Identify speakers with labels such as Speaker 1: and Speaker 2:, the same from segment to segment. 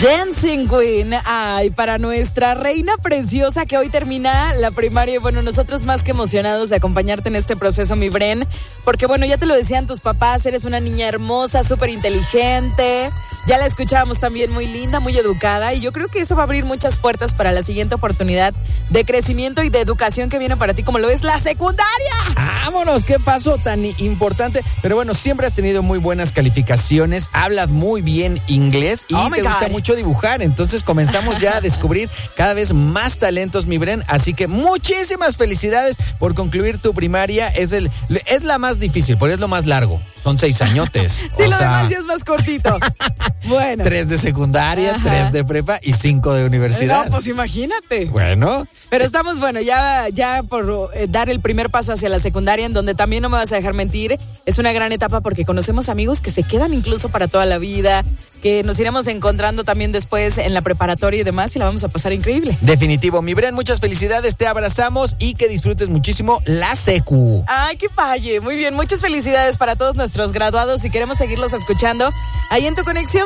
Speaker 1: Dancing Queen, ay, para nuestra reina preciosa que hoy termina la primaria. Y bueno, nosotros más que emocionados de acompañarte en este proceso, mi Bren, porque bueno, ya te lo decían tus papás, eres una niña hermosa, súper inteligente. Ya la escuchábamos también, muy linda, muy educada, y yo creo que eso va a abrir muchas puertas para la siguiente oportunidad de crecimiento y de educación que viene para ti, como lo es la secundaria.
Speaker 2: ¡Vámonos! ¡Qué paso tan importante! Pero bueno, siempre has tenido muy buenas calificaciones, hablas muy bien inglés y te gusta mucho dibujar, entonces comenzamos ya a descubrir cada vez más talentos, mi Bren, así que muchísimas felicidades por concluir tu primaria. Es la más difícil, porque es lo más largo. Son 6 añotes.
Speaker 1: Sí, lo demás ya es más cortito. Bueno.
Speaker 2: 3 de secundaria, 3 de prepa y 5 de universidad.
Speaker 1: No, pues imagínate.
Speaker 2: Bueno.
Speaker 1: Pero estamos, bueno, ya por dar el primer paso hacia la secundaria, en donde también no me vas a dejar mentir, es una gran etapa porque conocemos amigos que se quedan incluso para toda la vida, que nos iremos encontrando también después en la preparatoria y demás, y la vamos a pasar increíble.
Speaker 2: Definitivo. Mi Bren, muchas felicidades, te abrazamos y que disfrutes muchísimo la secu.
Speaker 1: Ay, qué paye. Muy bien, muchas felicidades para todos nuestros graduados y queremos seguirlos escuchando ahí en tu conexión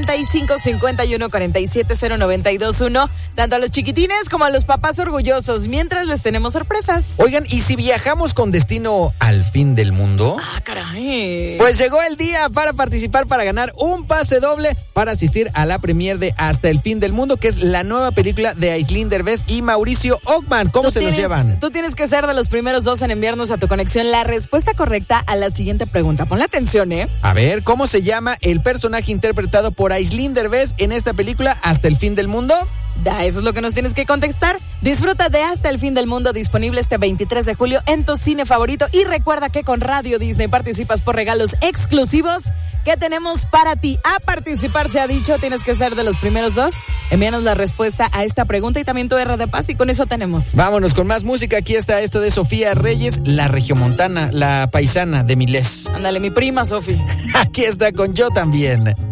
Speaker 1: 55 51 47 0921, tanto a los chiquitines como a los papás orgullosos, mientras les tenemos sorpresas.
Speaker 2: Oigan, ¿y si viajamos con destino al fin del mundo?
Speaker 1: Ah, caray.
Speaker 2: Pues llegó el día para participar, para ganar un pase doble para asistir a la premier de Hasta el Fin del Mundo, que es la nueva película de Aislinn Derbez y Mauricio Ockman. ¿Cómo se los llevan?
Speaker 1: Tú tienes que ser de los primeros 2 en enviarnos a tu conexión la respuesta correcta a la siguiente pregunta. Ponle atención, ¿eh?
Speaker 2: A ver, ¿cómo se llama el personaje interpretado por Aislinn Derbez en esta película Hasta el Fin del Mundo?
Speaker 1: Eso es lo que nos tienes que contestar. Disfruta de Hasta el Fin del Mundo, disponible este 23 de julio en tu cine favorito. Y recuerda que con Radio Disney participas por regalos exclusivos que tenemos para ti. A participar se ha dicho, tienes que ser de los primeros 2. Envíanos la respuesta a esta pregunta y también tu R de Paz, y con eso tenemos.
Speaker 2: Vámonos con más música. Aquí está esto de Sofía Reyes, la regiomontana, la paisana de Milés.
Speaker 1: Ándale, mi prima Sofi.
Speaker 2: Aquí está con Yo También.